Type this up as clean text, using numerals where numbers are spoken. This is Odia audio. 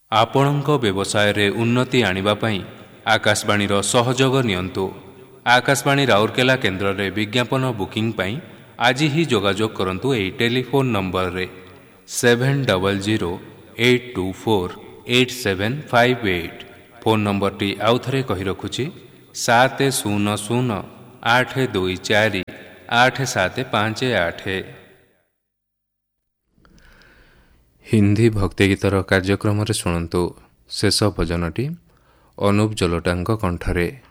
ଆପଣଙ୍କ ବ୍ୟବସାୟରେ ଉନ୍ନତି ଆଣିବା ପାଇଁ ଆକାଶବାଣୀର ସହଯୋଗ ନିଅନ୍ତୁ। ଆକାଶବାଣୀ ରାଉରକେଲା କେନ୍ଦ୍ରରେ ବିଜ୍ଞାପନ ବୁକିଂ ପାଇଁ ଆଜି ହିଁ ଯୋଗାଯୋଗ କରନ୍ତୁ। ଏହି ଟେଲିଫୋନ୍ ନମ୍ବରରେ 7008248758। ଫୋନ୍ ନମ୍ବରଟି ଆଉଥରେ କହି ରଖୁଛି 7008248758। ହିନ୍ଦୀ ଭକ୍ତିଗୀତର କାର୍ଯ୍ୟକ୍ରମରେ ଶୁଣନ୍ତୁ ଶେଷ ଭଜନଟି ଅନୁପ ଜଲୋଟାଙ୍କ କଣ୍ଠରେ।